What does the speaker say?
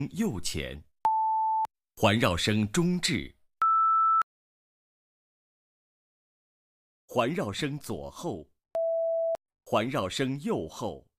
右前，环绕声中至，环绕声左后，环绕声右后。